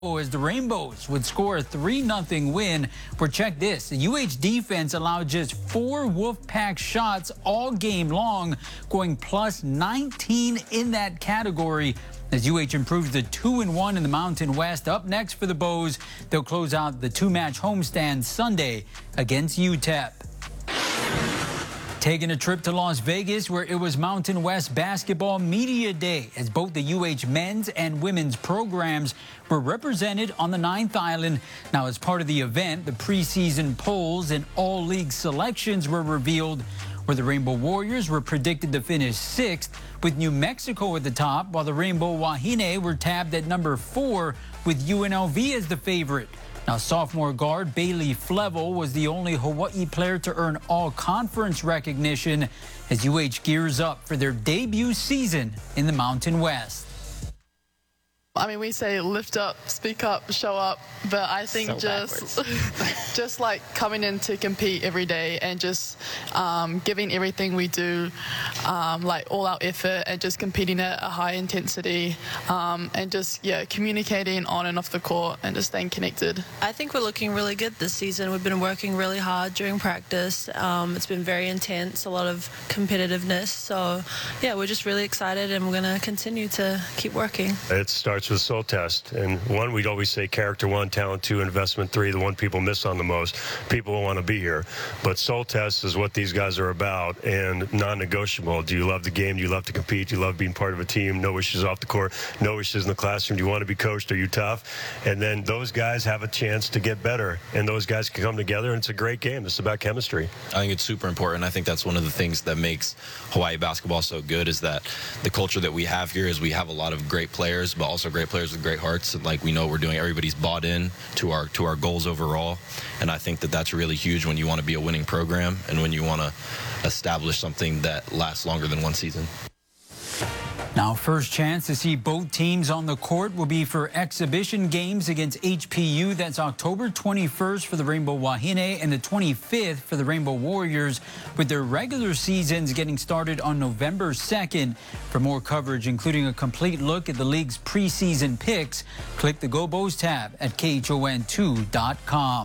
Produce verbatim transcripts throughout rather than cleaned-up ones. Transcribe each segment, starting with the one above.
As the Rainbows would score a three nothing win. For check this, the U H defense allowed just four Wolfpack shots all game long, going plus nineteen in that category. As U H improves to two and one in the Mountain West. Up next for the Bows, they'll close out the two-match homestand Sunday against U T E P. Taking a trip to Las Vegas, where it was Mountain West Basketball Media Day, as both the U H men's and women's programs were represented on the ninth Island. Now, as part of the event, the preseason polls and all league selections were revealed, where the Rainbow Warriors were predicted to finish sixth, with New Mexico at the top, while the Rainbow Wahine were tabbed at number four, with U N L V as the favorite. Now, sophomore guard Bailey Flevel was the only Hawaii player to earn all-conference recognition as U H gears up for their debut season in the Mountain West. I mean, we say lift up, speak up, show up, but I think so just just like coming in to compete every day and just um, giving everything we do, um, like all our effort, and just competing at a high intensity, um, and just, yeah, communicating on and off the court and just staying connected. I think we're looking really good this season. We've been working really hard during practice. Um, it's been very intense, a lot of competitiveness. So, yeah, we're just really excited, and we're going to continue to keep working. It starts with soul test, and one, we'd always say character one, talent two, investment three, the one people miss on the most. People want to be here, but soul test is what these guys are about, and non-negotiable. Do you love the game? Do you love to compete? Do you love being part of a team? No wishes off the court, no wishes in the classroom. Do you want to be coached? Are you tough? And then those guys have a chance to get better, and those guys can come together, and it's a great game. It's about chemistry. I think it's super important. I think that's one of the things that makes Hawaii basketball so good, is that the culture that we have here is we have a lot of great players, but also great players with great hearts. And like we know we're doing, everybody's bought in to our to our goals overall, and I think that that's really huge when you want to be a winning program and when you want to establish something that lasts longer than one season. Now, first chance to see both teams on the court will be for exhibition games against H P U. That's October twenty-first for the Rainbow Wahine and the twenty-fifth for the Rainbow Warriors, with their regular seasons getting started on November second. For more coverage, including a complete look at the league's preseason picks, click the Go Bows tab at K H O N two dot com.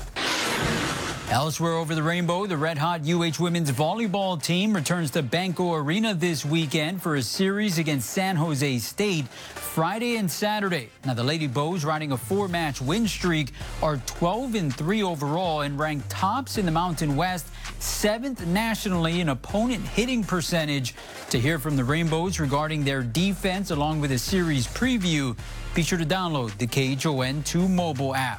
Elsewhere over the rainbow, the red-hot U H women's volleyball team returns to Banco Arena this weekend for a series against San Jose State Friday and Saturday. Now, the Lady Bows, riding a four-match win streak, are twelve and three overall and ranked tops in the Mountain West, seventh nationally in opponent hitting percentage. To hear from the Rainbows regarding their defense along with a series preview, be sure to download the K H O N two mobile app.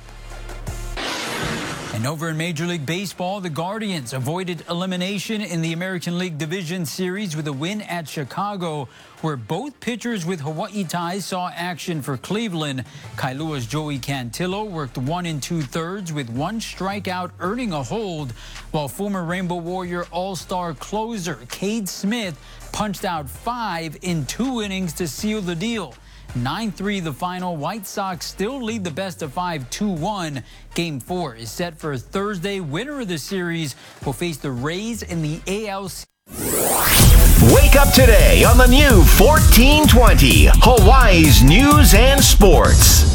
And over in Major League Baseball, the Guardians avoided elimination in the American League Division Series with a win at Chicago, where both pitchers with Hawaii ties saw action for Cleveland. Kailua's Joey Cantillo worked one and two-thirds with one strikeout, earning a hold, while former Rainbow Warrior all-star closer Cade Smith punched out five in two innings to seal the deal. nine three the final. White Sox still lead the best of five two one. Game four is set for Thursday. Winner of the series will face the Rays in the A L C. Wake up today on the new fourteen twenty, Hawaii's News and Sports.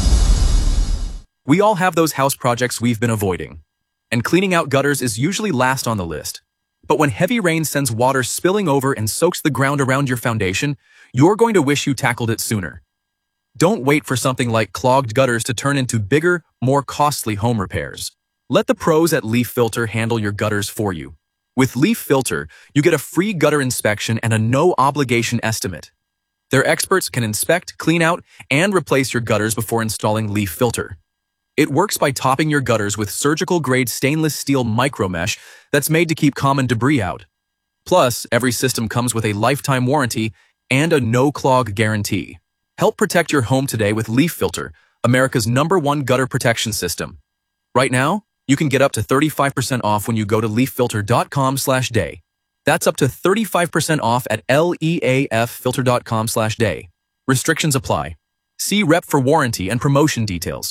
We all have those house projects we've been avoiding, and cleaning out gutters is usually last on the list. But when heavy rain sends water spilling over and soaks the ground around your foundation, you're going to wish you tackled it sooner. Don't wait for something like clogged gutters to turn into bigger, more costly home repairs. Let the pros at Leaf Filter handle your gutters for you. With Leaf Filter, you get a free gutter inspection and a no-obligation estimate. Their experts can inspect, clean out, and replace your gutters before installing Leaf Filter. It works by topping your gutters with surgical-grade stainless steel micromesh that's made to keep common debris out. Plus, every system comes with a lifetime warranty and a no-clog guarantee. Help protect your home today with Leaf Filter, America's number one gutter protection system. Right now, you can get up to thirty-five percent off when you go to leaf filter dot com slash day. That's up to thirty-five percent off at leaf filter dot com slash day. Restrictions apply. See rep for warranty and promotion details.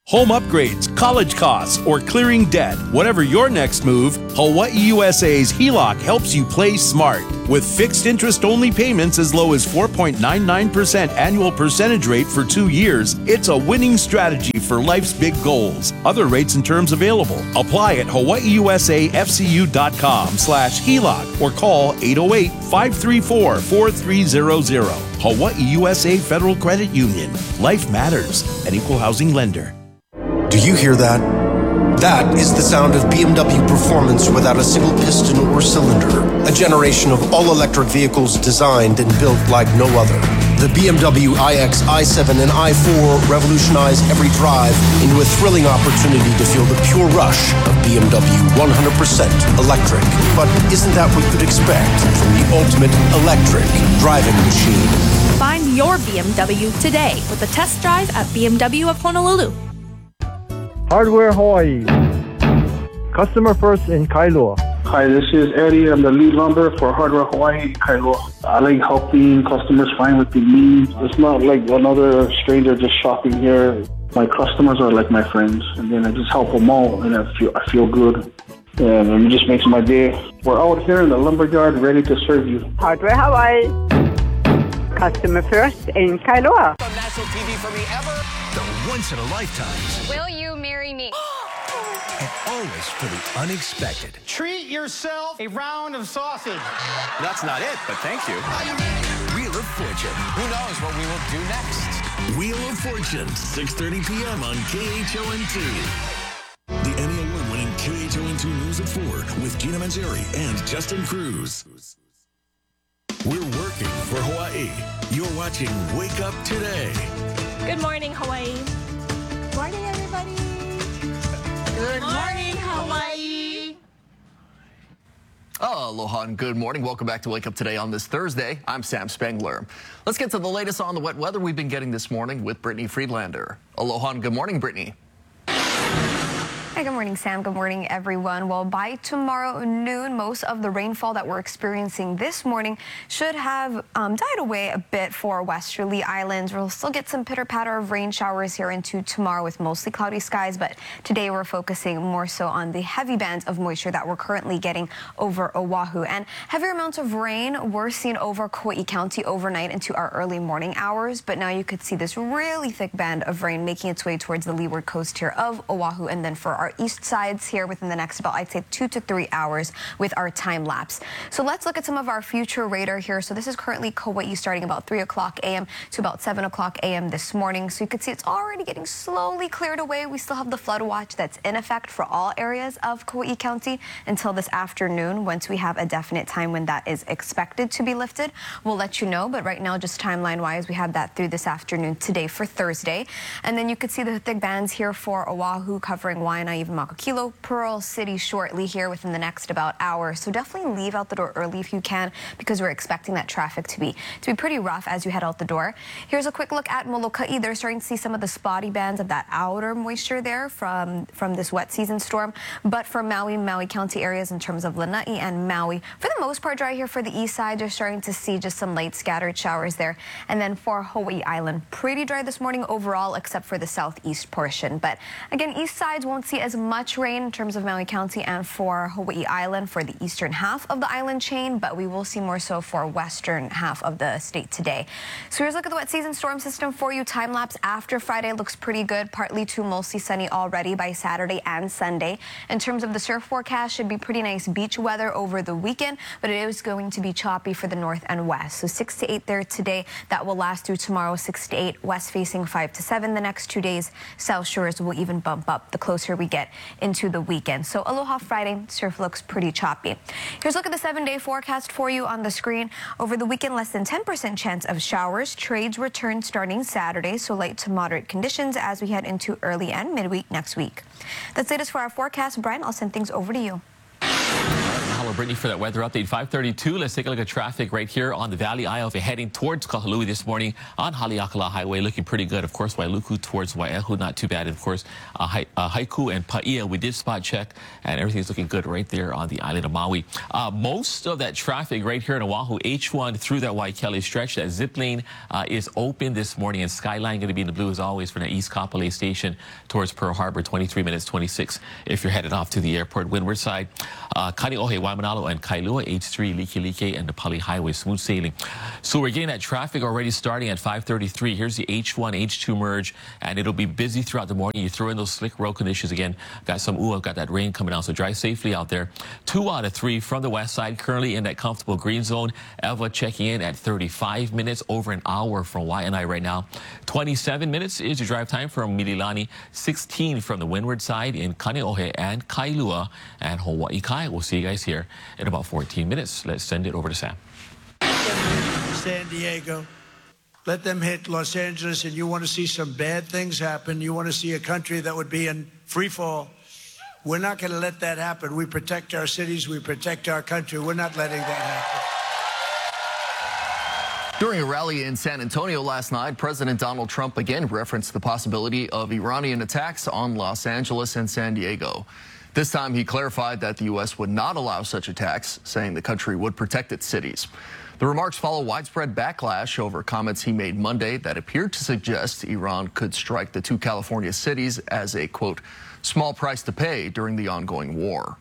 Home upgrades, college costs, or clearing debt. Whatever your next move, Hawaii U S A's H E L O C helps you play smart. With fixed interest-only payments as low as four point nine nine percent annual percentage rate for two years, it's a winning strategy for life's big goals. Other rates and terms available. Apply at hawaiiusafcu.com slash HELOC or call eight oh eight, five three four, four three zero zero. Hawaii U S A Federal Credit Union. Life matters. An equal housing lender. Do you hear that? That is the sound of B M W performance without a single piston or cylinder. A generation of all-electric vehicles designed and built like no other. The B M W iX, i seven, and i four revolutionize every drive into a thrilling opportunity to feel the pure rush of B M W one hundred percent electric. But isn't that what you'd expect from the ultimate electric driving machine? Find your B M W today with a test drive at B M W of Honolulu. Hardware Hawaii. Customer first in Kailua. Hi, this is Eddie. I'm the lead lumber for Hardware Hawaii in Kailua. I like helping customers find what they need. It's not like another stranger just shopping here. My customers are like my friends, and then I just help them all, and I feel I feel good. And it just makes my day. We're out here in the lumberyard ready to serve you. Hardware Hawaii. Customer first in Kailua. National T V for me ever. The once in a lifetime. Will you marry me? And always for the unexpected. Treat yourself a round of sausage. That's not it, but thank you. Wheel of Fortune. Who knows what we will do next? Wheel of Fortune, six thirty p.m. on K H O N two. The Emmy Award-winning K H O N two News at four with Gina Manzeri and Justin Cruz. We're working for Hawaii. You're watching Wake Up Today. Good morning, Hawaii. Morning, everybody. Good morning, Hawaii. Aloha and good morning. Welcome back to Wake Up Today on this Thursday. I'm Sam Spengler. Let's get to the latest on the wet weather we've been getting this morning with Brittany Friedlander. Aloha and good morning, Brittany. Hi, good morning, Sam. Good morning, everyone. Well, by tomorrow noon, most of the rainfall that we're experiencing this morning should have um, died away a bit for westerly islands. We'll still get some pitter-patter of rain showers here into tomorrow with mostly cloudy skies, but today we're focusing more so on the heavy bands of moisture that we're currently getting over Oahu. And heavier amounts of rain were seen over Kauai County overnight into our early morning hours, but now you could see this really thick band of rain making its way towards the leeward coast here of Oahu, and then for our east sides here within the next about, I'd say, two to three hours with our time lapse. So let's look at some of our future radar here. So this is currently Kauai starting about three o'clock a m to about seven o'clock a m this morning. So you can see it's already getting slowly cleared away. We still have the flood watch that's in effect for all areas of Kauai County until this afternoon. Once we have a definite time when that is expected to be lifted, we'll let you know. But right now, just timeline-wise, we have that through this afternoon today for Thursday. And then you could see the thick bands here for Oahu covering Waianae, even Makakilo, Pearl City shortly here within the next about hour. So definitely leave out the door early if you can, because we're expecting that traffic to be to be pretty rough as you head out the door. Here's a quick look at Molokai. They're starting to see some of the spotty bands of that outer moisture there from from this wet season storm. But for Maui, Maui County areas in terms of Lanai and Maui, for the most part dry here for the east side. You're starting to see just some light scattered showers there. And then for Hawaii Island, pretty dry this morning overall, except for the southeast portion. But again, east sides won't see as much Much rain in terms of Maui County and for Hawaii Island for the eastern half of the island chain, but we will see more so for western half of the state today. So here's a look at the wet season storm system for you. Time lapse after Friday looks pretty good, partly to mostly sunny already by Saturday and Sunday. In terms of the surf forecast, should be pretty nice beach weather over the weekend, but it is going to be choppy for the north and west. So six to eight there today. That will last through tomorrow, six to eight. West facing five to seven the next two days. South shores will even bump up the closer we get into the weekend. So Aloha Friday, surf looks pretty choppy. Here's a look at the seven-day forecast for you on the screen. Over the weekend, less than ten percent chance of showers. Trades return starting Saturday, so light to moderate conditions as we head into early and midweek next week. That's it for our forecast. Brian, I'll send things over to you. Mahalo Or Brittany for that weather update. five thirty-two. Let's take a look at traffic right here on the Valley Aisle. If you're heading towards Kahului this morning on Haleakala Highway, looking pretty good. Of course, Wailuku towards Waiahu, not too bad. And of course, uh, Hai- uh, Haiku and Paia, we did spot check, and everything's looking good right there on the island of Maui. Uh, most of that traffic right here in Oahu, H one through that Waikele stretch, that zip lane uh, is open this morning, and Skyline going to be in the blue as always for the East Kapolei Station towards Pearl Harbor, twenty-three minutes twenty-six if you're headed off to the airport. Windward side, uh, Kaneohe, Waimanalo, and Kailua, H three, Likelike, and the Pali Highway, smooth sailing. So we're getting that traffic already starting at five thirty-three. Here's the H one, H two merge, and it'll be busy throughout the morning. You throw in those slick road conditions again. Got some ooh, got that rain coming out, so drive safely out there. Two out of three from the west side, currently in that comfortable green zone. Eva checking in at thirty-five minutes, over an hour from Waianae right now. twenty-seven minutes is your drive time from Mililani. sixteen from the windward side in Kaneohe and Kailua and Hawaii Kai. We'll see you guys here in about fourteen minutes. Let's send it over to Sam. San Diego. Let them hit Los Angeles, and you want to see some bad things happen. You want to see a country that would be in free fall. We're not going to let that happen. We protect our cities. We protect our country. We're not letting that happen. During a rally in San Antonio last night, President Donald Trump again referenced the possibility of Iranian attacks on Los Angeles and San Diego. This time, he clarified that the U S would not allow such attacks, saying the country would protect its cities. The remarks follow widespread backlash over comments he made Monday that appeared to suggest Iran could strike the two California cities as a, quote, small price to pay during the ongoing war.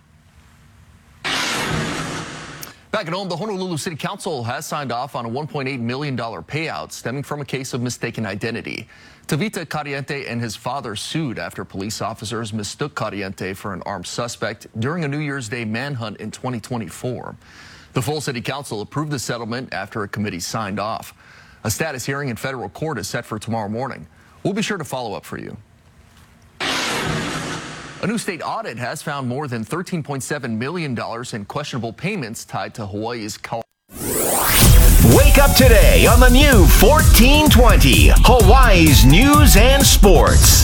Back at home, the Honolulu City Council has signed off on a one point eight million dollars payout stemming from a case of mistaken identity. Tavita Cariente and his father sued after police officers mistook Cariente for an armed suspect during a New Year's Day manhunt in twenty twenty-four. The full City Council approved the settlement after a committee signed off. A status hearing in federal court is set for tomorrow morning. We'll be sure to follow up for you. A new state audit has found more than thirteen point seven million dollars in questionable payments tied to Hawaii's Kau. Wake up today on the new fourteen twenty, Hawaii's News and Sports.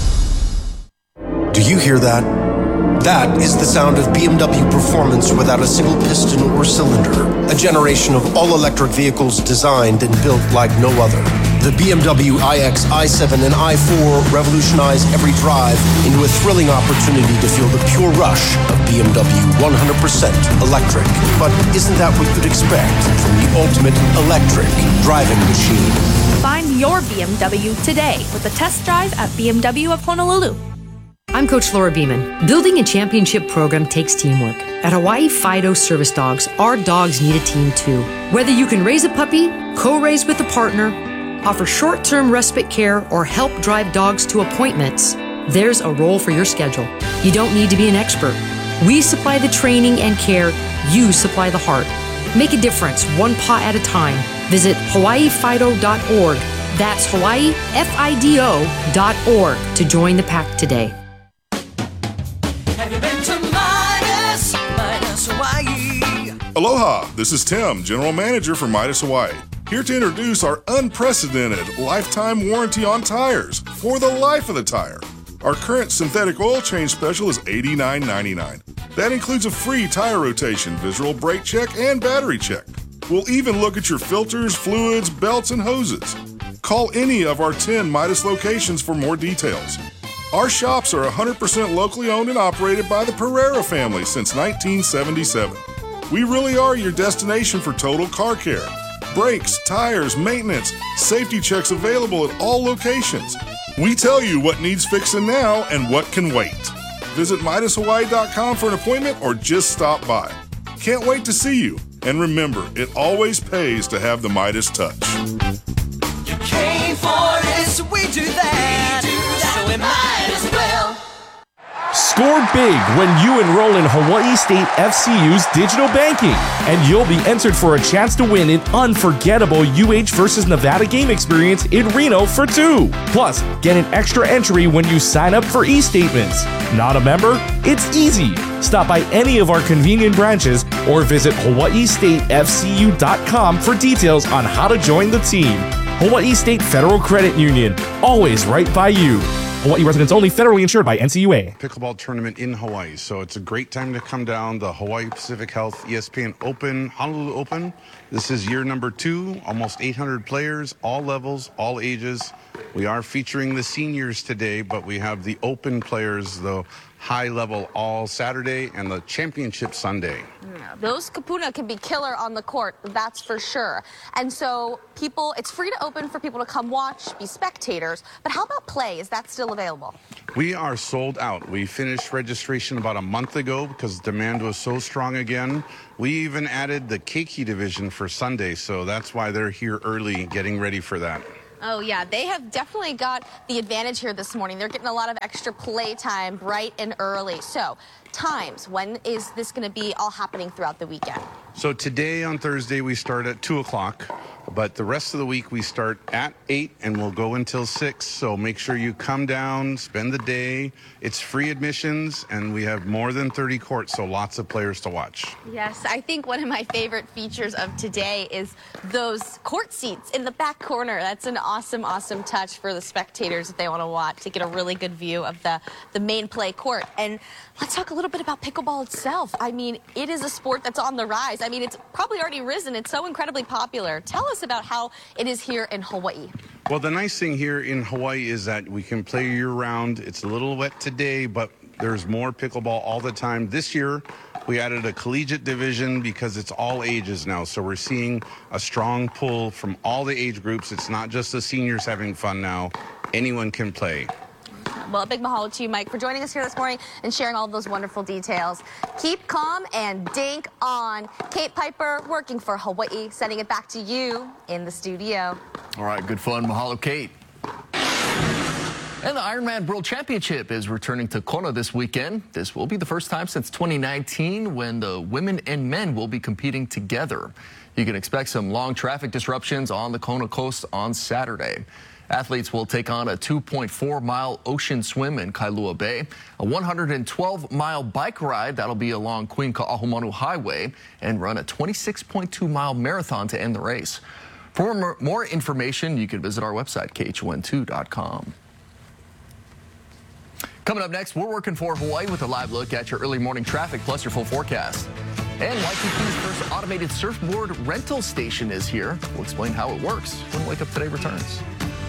Do you hear that? That is the sound of B M W performance without a single piston or cylinder. A generation of all-electric vehicles designed and built like no other. The B M W iX, i seven, and i four revolutionize every drive into a thrilling opportunity to feel the pure rush of B M W one hundred percent electric. But isn't that what you'd expect from the ultimate electric driving machine? Find your B M W today with a test drive at B M W of Honolulu. I'm Coach Laura Beeman. Building a championship program takes teamwork. At Hawaii Fido Service Dogs, our dogs need a team too. Whether you can raise a puppy, co-raise with a partner, offer short-term respite care, or help drive dogs to appointments, there's a role for your schedule. You don't need to be an expert. We supply the training and care. You supply the heart. Make a difference, one paw at a time. Visit hawaii fido dot org. That's Hawaii Fido dot org to join the pack today. Have you been to Midas, Midas Hawaii? Aloha, this is Tim, General Manager for Midas Hawaii. Here to introduce our unprecedented lifetime warranty on tires for the life of the tire. Our current synthetic oil change special is eighty-nine ninety-nine. That includes a free tire rotation, visual brake check, and battery check. We'll even look at your filters, fluids, belts, and hoses. Call any of our ten Midas locations for more details. Our shops are one hundred percent locally owned and operated by the Pereira family since nineteen seventy-seven. We really are your destination for total car care. Brakes, tires, maintenance, safety checks available at all locations. We tell you what needs fixing now and what can wait. Visit Midas Hawaii dot com for an appointment or just stop by. Can't wait to see you. And remember, it always pays to have the Midas touch. You came for this, we do that, we do that. So we might as well. Score big when you enroll in Hawaii State F C U's digital banking, and you'll be entered for a chance to win an unforgettable U H versus Nevada game experience in Reno for two. Plus, get an extra entry when you sign up for e-statements. Not a member? It's easy. Stop by any of our convenient branches or visit hawaii state f c u dot com for details on how to join the team. Hawaii State Federal Credit Union, always right by you. Hawaii residents only, federally insured by N C U A. Pickleball tournament in Hawaii, so it's a great time to come down. The Hawaii Pacific Health E S P N Open, Honolulu Open. This is year number two, almost eight hundred players, all levels, all ages. We are featuring the seniors today, but we have the open players, the high level all Saturday and the championship Sunday. Yeah, those kapuna can be killer on the court, that's for sure. And so people, it's free to open for people to come watch, be spectators. But how about play? Is that still available? We are sold out. We finished registration about a month ago because demand was so strong again. We even added the keiki division for Sunday, so that's why they're here early getting ready for that. Oh, yeah, they have definitely got the advantage here this morning. They're getting a lot of extra play time bright and early. So, times, when is this going to be all happening throughout the weekend? So today on Thursday we start at two o'clock, but the rest of the week we start at eight and we'll go until six. So make sure you come down, spend the day. It's free admissions and we have more than thirty courts, so lots of players to watch. Yes, I think one of my favorite features of today is those court seats in the back corner. That's an awesome, awesome touch for the spectators if they want to watch to get a really good view of the, the main play court. And let's talk a little bit about pickleball itself. I mean, it is a sport that's on the rise. I mean, it's probably already risen. It's so incredibly popular. Tell us about how it is here in Hawaii. Well, the nice thing here in Hawaii is that we can play year-round. It's a little wet today, but there's more pickleball all the time. This year, we added a collegiate division because it's all ages now. So we're seeing a strong pull from all the age groups. It's not just the seniors having fun now. Anyone can play. Well, a big mahalo to you, Mike, for joining us here this morning and sharing all of those wonderful details. Keep calm and dink on. Kate Piper working for Hawaii, sending it back to you in the studio. All right, good fun. Mahalo, Kate. And the Ironman World Championship is returning to Kona this weekend. This will be the first time since twenty nineteen when the women and men will be competing together. You can expect some long traffic disruptions on the Kona coast on Saturday. Athletes will take on a two point four mile ocean swim in Kailua Bay, a one hundred twelve mile bike ride that'll be along Queen Ka'ahumanu Highway, and run a twenty-six point two mile marathon to end the race. For more information, you can visit our website, K H O N two dot com. Coming up next, we're working for Hawaii with a live look at your early morning traffic plus your full forecast. And Waikiki's first automated surfboard rental station is here. We'll explain how it works when Wake Up Today returns.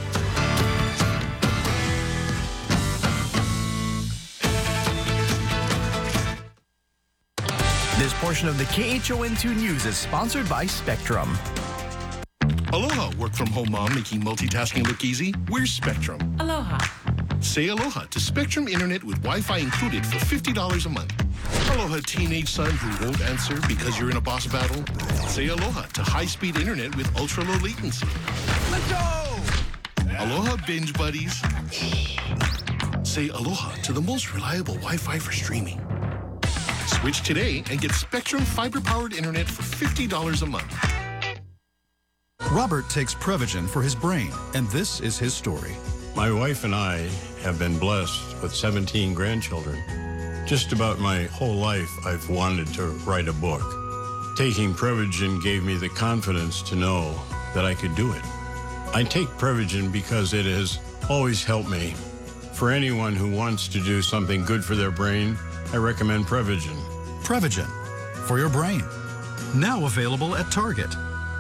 This portion of the K H O N two News is sponsored by Spectrum. Aloha, work from home mom making multitasking look easy? We're Spectrum. Aloha. Say aloha to Spectrum Internet with Wi-Fi included for fifty dollars a month. Aloha, teenage son who won't answer because you're in a boss battle. Say aloha to high-speed internet with ultra-low latency. Let's go! Aloha, binge buddies. Say aloha to the most reliable Wi-Fi for streaming. Switch today and get Spectrum fiber-powered internet for fifty dollars a month. Robert takes Prevagen for his brain, and this is his story. My wife and I have been blessed with seventeen grandchildren. Just about my whole life, I've wanted to write a book. Taking Prevagen gave me the confidence to know that I could do it. I take Prevagen because it has always helped me. For anyone who wants to do something good for their brain, I recommend Prevagen. Prevagen, for your brain. Now available at Target.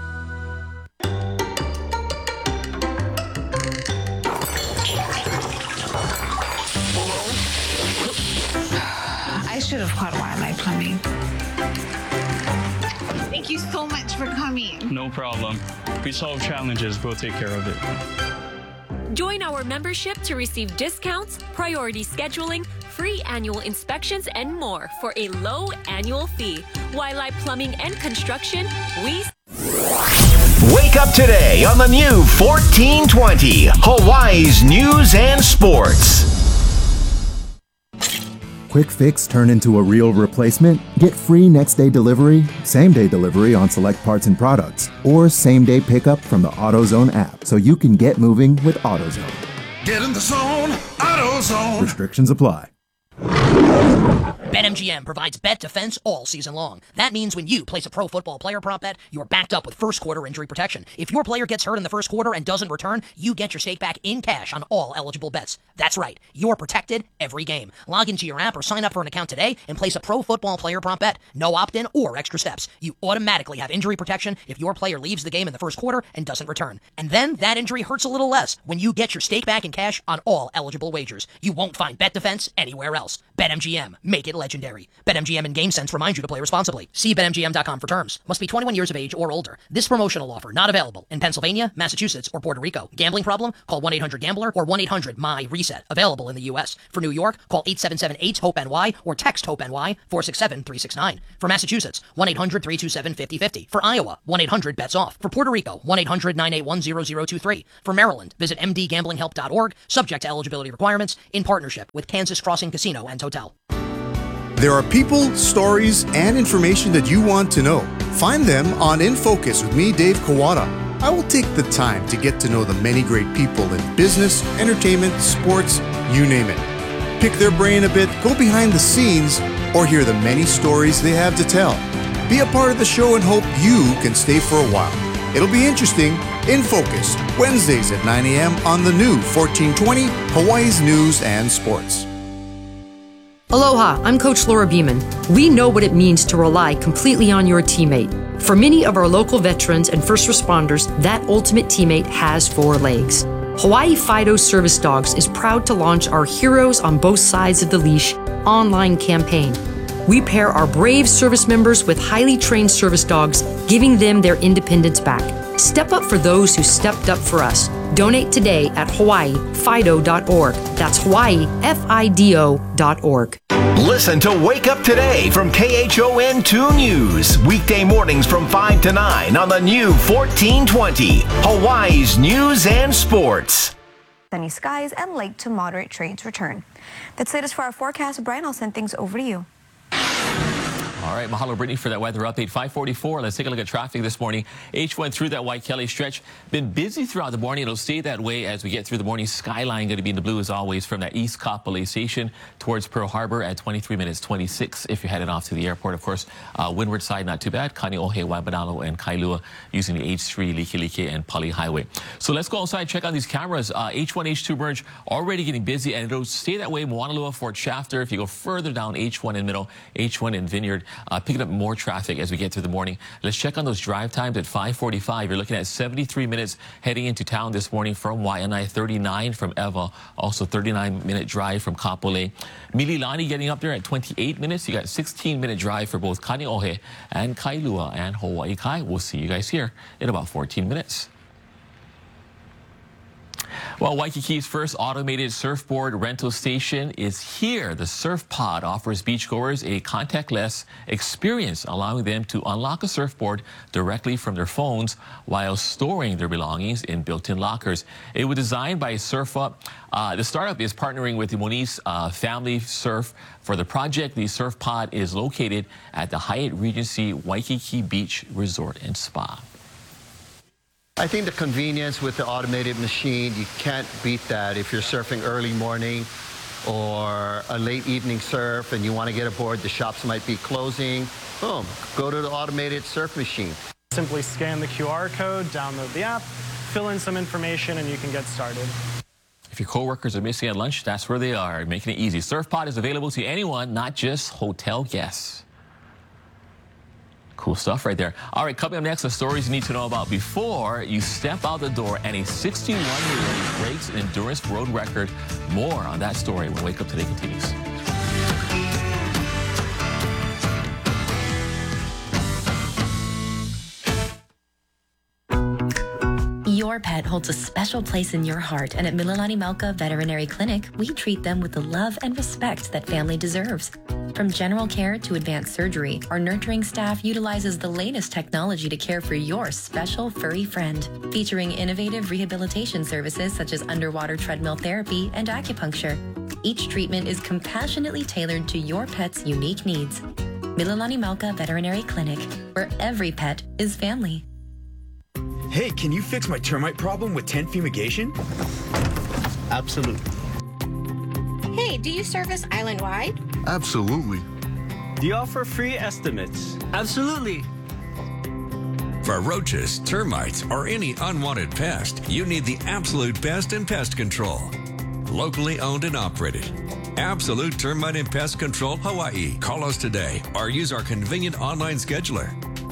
I should have caught Wildlife Plumbing. Thank you so much for coming. No problem. We solve challenges. We'll take care of it. Join our membership to receive discounts, priority scheduling, free annual inspections, and more for a low annual fee. Wildlife Plumbing and Construction, we... Wake up today on the new fourteen twenty, Hawaii's News and Sports. Quick fix turn into a real replacement? Get free next day delivery, same day delivery on select parts and products, or same day pickup from the AutoZone app so you can get moving with AutoZone. Get in the zone, AutoZone. Restrictions apply. BetMGM provides bet defense all season long. That means when you place a pro football player prop bet, you're backed up with first quarter injury protection. If your player gets hurt in the first quarter and doesn't return, you get your stake back in cash on all eligible bets. That's right, you're protected every game. Log into your app or sign up for an account today and place a pro football player prop bet. No opt-in or extra steps. You automatically have injury protection if your player leaves the game in the first quarter and doesn't return. And then that injury hurts a little less when you get your stake back in cash on all eligible wagers. You won't find bet defense anywhere else. BetMGM. Make it legendary. BetMGM and GameSense remind you to play responsibly. See Bet M G M dot com for terms. Must be twenty-one years of age or older. This promotional offer not available in Pennsylvania, Massachusetts, or Puerto Rico. Gambling problem? Call one eight hundred gambler or one eight hundred M Y reset. Available in the U S. For New York, call eight seven seven eight hope N Y or text HOPE-NY four six seven three six nine. For Massachusetts, one eight hundred three two seven five zero five zero. For Iowa, one eight hundred bets off. For Puerto Rico, one eight hundred nine eight one zero zero two three. For Maryland, visit m d gambling help dot org, subject to eligibility requirements, in partnership with Kansas Crossing Casino and Hotel. There are people, stories, and information that you want to know. Find them on In Focus with me, Dave Kawada. I will take the time to get to know the many great people in business, entertainment, sports, you name it. Pick their brain a bit, go behind the scenes, or hear the many stories they have to tell. Be a part of the show and hope you can stay for a while. It'll be interesting. In Focus, Wednesdays at nine a.m. on the new fourteen twenty, Hawaii's News and Sports. Aloha, I'm Coach Laura Beeman. We know what it means to rely completely on your teammate. For many of our local veterans and first responders, that ultimate teammate has four legs. Hawaii Fido Service Dogs is proud to launch our Heroes on Both Sides of the Leash online campaign. We pair our brave service members with highly trained service dogs, giving them their independence back. Step up for those who stepped up for us. Donate today at hawaii fido dot org. That's Hawaii F I D O dot org. Listen to Wake Up Today from K H O N two News. Weekday mornings from five to nine on the new fourteen twenty. Hawaii's News and Sports. Sunny skies and light to moderate trades return. That's the latest for our forecast. Brian, I'll send things over to you. All right, mahalo, Brittany, for that weather update. five forty-four. Let's take a look at traffic this morning. H went through that Waikele stretch. Been busy throughout the morning. It'll stay that way as we get through the morning. Skyline going to be in the blue as always from that East Kapolei Station towards Pearl Harbor at twenty-three minutes twenty-six if you're headed off to the airport. Of course, uh, windward side, not too bad. Kaneohe, Waimanalo, and Kailua using the H three, Likelike, and Pali Highway. So let's go outside, check on these cameras. Uh, H one, H two merge already getting busy, and it'll stay that way. Moanalua, Fort Shafter. If you go further down, H one in Middle, H one in Vineyard, uh, picking up more traffic as we get through the morning. Let's check on those drive times at five forty-five. You're looking at seventy-three minutes heading into town this morning from Waianae, thirty-nine from Ewa, also thirty-nine minute drive from Kapolei. Mililani getting up there at twenty-eight minutes. You got sixteen minute drive for both Kaneohe and Kailua and Hawaii Kai. We'll see you guys here in about fourteen minutes. Well, Waikiki's first automated surfboard rental station is here. The Surf Pod offers beachgoers a contactless experience, allowing them to unlock a surfboard directly from their phones while storing their belongings in built-in lockers. It was designed by SurfUp. Uh, the startup is partnering with the Moniz uh, Family Surf for the project. The Surf Pod is located at the Hyatt Regency Waikiki Beach Resort and Spa. I think the convenience with the automated machine, you can't beat that. If you're surfing early morning or a late evening surf and you want to get aboard, the shops might be closing, boom, go to the automated surf machine. Simply scan the Q R code, download the app, fill in some information, and you can get started. If your coworkers are missing at lunch, that's where they are, making it easy. SurfPod is available to anyone, not just hotel guests. Cool stuff right there. All right, coming up next, the stories you need to know about before you step out the door, and a sixty-one-year-old breaks an endurance road record. More on that story when Wake Up Today continues. Your pet holds a special place in your heart, and at Mililani Mauka Veterinary Clinic, we treat them with the love and respect that family deserves. From general care to advanced surgery, our nurturing staff utilizes the latest technology to care for your special furry friend, featuring innovative rehabilitation services such as underwater treadmill therapy and acupuncture. Each treatment is compassionately tailored to your pet's unique needs. Mililani Mauka Veterinary Clinic, where every pet is family. Hey, can you fix my termite problem with tent fumigation? Absolutely. Hey, do you service island-wide? Absolutely. Do you offer free estimates? Absolutely. For roaches, termites, or any unwanted pest, you need the absolute best in pest control. Locally owned and operated. Absolute Termite and Pest Control Hawaii. Call us today or use our convenient online scheduler.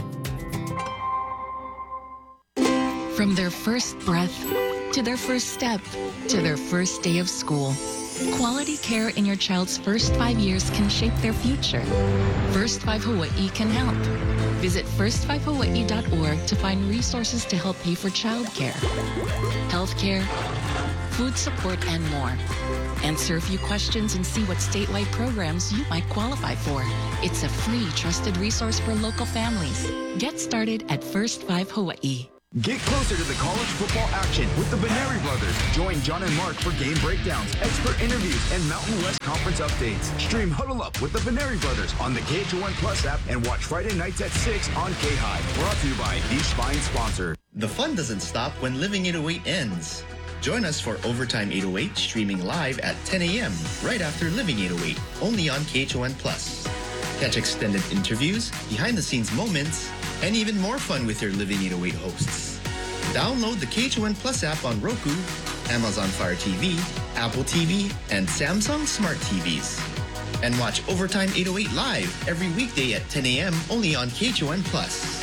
From their first breath, to their first step, to their first day of school, quality care in your child's first five years can shape their future. First Five Hawaii can help. Visit first five hawaii dot org to find resources to help pay for childcare, healthcare, food support, and more. Answer a few questions and see what statewide programs you might qualify for. It's a free, trusted resource for local families. Get started at First Five Hawaii. Get closer to the college football action with the Beneri Brothers. Join John and Mark for game breakdowns, expert interviews, and Mountain West Conference updates. Stream Huddle Up with the Beneri Brothers on the K H O N Plus app and watch Friday nights at six on K-High. Brought to you by the Spine sponsor. The fun doesn't stop when Living eight oh eight ends. Join us for Overtime eight oh eight streaming live at ten a.m. right after Living eight oh eight, only on K H O N Plus. Catch extended interviews, behind-the-scenes moments, and even more fun with your Living eight oh eight hosts. Download the K H O N Plus app on Roku, Amazon Fire T V, Apple T V, and Samsung Smart T Vs. And watch Overtime eight oh eight live every weekday at ten a.m. only on K H O N Plus.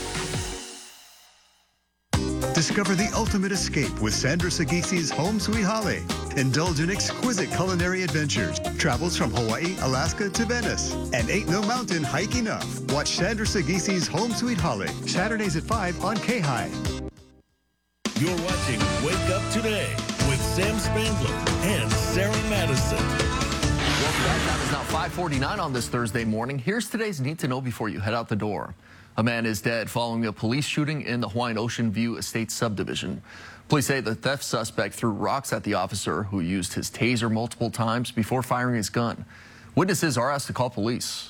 Discover the ultimate escape with Sandra Sagisi's Home Sweet Hale. Indulge in exquisite culinary adventures. Travels from Hawaii, Alaska to Venice. And ain't no mountain hike enough. Watch Sandra Sagisi's Home Sweet Hale. Saturdays at five on K-High. You're watching Wake Up Today with Sam Spangler and Sarah Madison. Welcome back. Time is now five forty-nine on this Thursday morning. Here's today's Need to Know before you head out the door. A man is dead following a police shooting in the Hawaiian Ocean View Estate subdivision. Police say the theft suspect threw rocks at the officer who used his taser multiple times before firing his gun. Witnesses are asked to call police.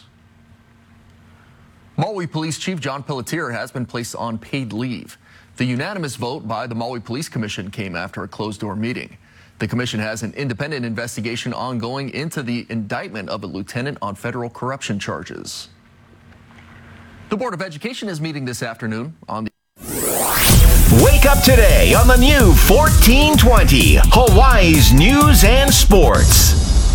Maui Police Chief John Pelletier has been placed on paid leave. The unanimous vote by the Maui Police Commission came after a closed-door meeting. The commission has an independent investigation ongoing into the indictment of a lieutenant on federal corruption charges. The Board of Education is meeting this afternoon on the... Wake up today on the new fourteen twenty, Hawaii's News and Sports.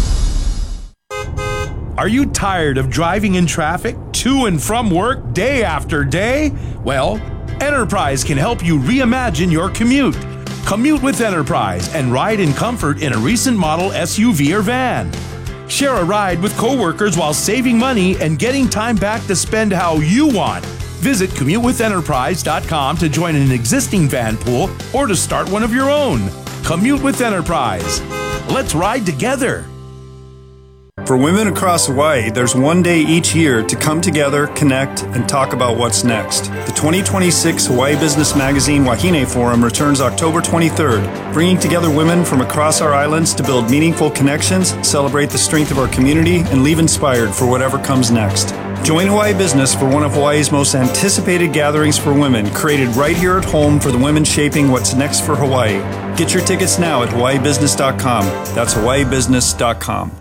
Are you tired of driving in traffic to and from work day after day? Well, Enterprise can help you reimagine your commute. Commute with Enterprise and ride in comfort in a recent model S U V or van. Share a ride with coworkers while saving money and getting time back to spend how you want. Visit commute with enterprise dot com to join an existing van pool or to start one of your own. Commute with Enterprise. Let's ride together. For women across Hawaii, there's one day each year to come together, connect, and talk about what's next. The twenty twenty-six Hawaii Business Magazine Wahine Forum returns October twenty-third, bringing together women from across our islands to build meaningful connections, celebrate the strength of our community, and leave inspired for whatever comes next. Join Hawaii Business for one of Hawaii's most anticipated gatherings for women, created right here at home for the women shaping what's next for Hawaii. Get your tickets now at hawaii business dot com. That's hawaii business dot com.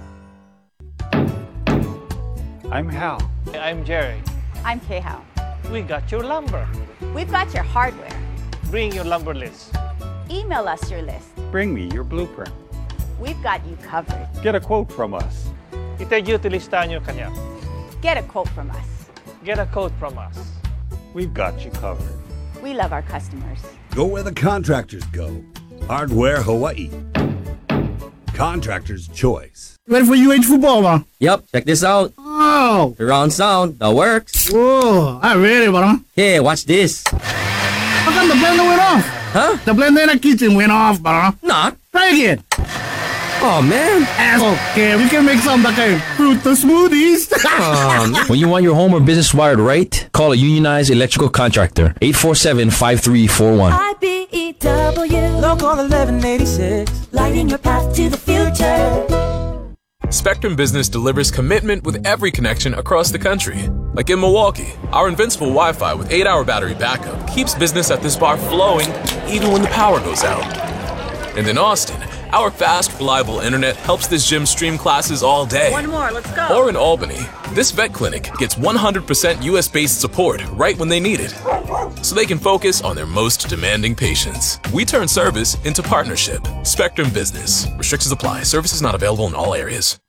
I'm Hal. I'm Jerry. I'm K-Hal. We got your lumber. We've got your hardware. Bring your lumber list. Email us your list. Bring me your blueprint. We've got you covered. Get a quote from us. Ita-utilista nyo kanya. Get a quote from us. Get a quote from us. We've got you covered. We love our customers. Go where the contractors go. Hardware Hawaii. Contractor's choice. Ready for U H football, man? Yep, check this out. Oh! Surround sound, that works. Whoa, I'm ready, bro. Hey, watch this. How come the blender went off? Huh? The blender in the kitchen went off, bro. Nah. Try again. Oh, man. Okay, we can make some like a fruit smoothies. um, when you want your home or business wired right, call a unionized electrical contractor. eight four seven, five three four one. I B E W, Local eleven eighty-six, lighting your path to the future. Spectrum Business delivers commitment with every connection across the country. Like in Milwaukee, our invincible Wi-Fi with eight hour battery backup keeps business at this bar flowing even when the power goes out. And in Austin, Our fast, reliable internet helps this gym stream classes all day. One more, let's go. Or in Albany, this vet clinic gets one hundred percent U S-based support right when they need it, so they can focus on their most demanding patients. We turn service into partnership. Spectrum Business. Restrictions apply. Services not available in all areas.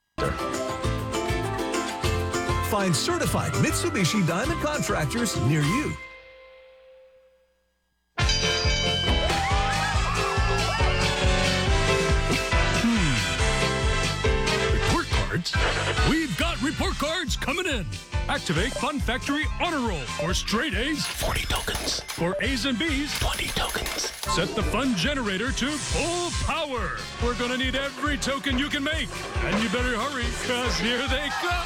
Find certified Mitsubishi Diamond contractors near you. Report cards? We've got report cards coming in. Activate Fun Factory Honor Roll for straight A's, forty tokens. For A's and B's, twenty tokens. Set the fun generator to full power. We're gonna need every token you can make. And you better hurry, cause here they come.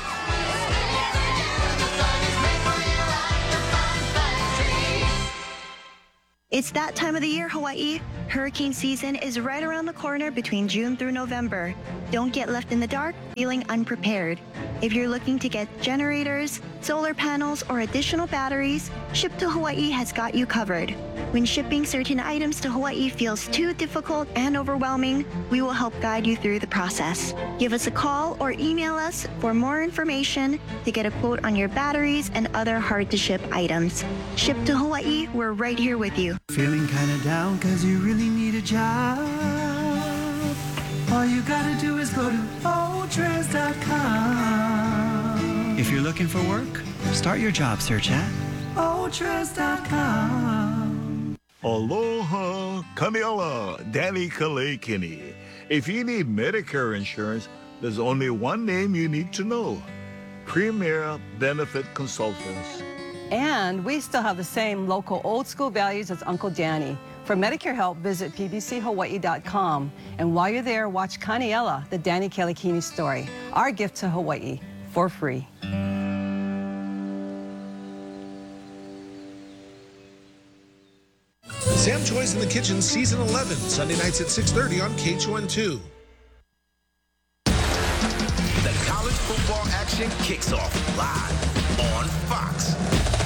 It's that time of the year, Hawaii. Hurricane season is right around the corner between June through November. Don't get left in the dark feeling unprepared. If you're looking to get generators, solar panels, or additional batteries, Ship to Hawaii has got you covered. When shipping certain items to Hawaii feels too difficult and overwhelming, we will help guide you through the process. Give us a call or email us for more information to get a quote on your batteries and other hard-to-ship items. Ship to Hawaii, we're right here with you. Feeling kinda down cause you really need a job. All you gotta do is go to O Trez dot com. If you're looking for work, start your job search at O Trez dot com. Aloha, Kaniala, Danny Kalekini. If you need Medicare insurance, there's only one name you need to know. Premier Benefit Consultants. And we still have the same local old school values as Uncle Danny. For Medicare help, visit P B C Hawaii dot com. And while you're there, watch Kaniela, the Danny Kalekini story. Our gift to Hawaii, for free. Sam Choi's in the Kitchen, Season eleven, Sunday nights at six thirty on K H O N two. The college football action kicks off live on Fox.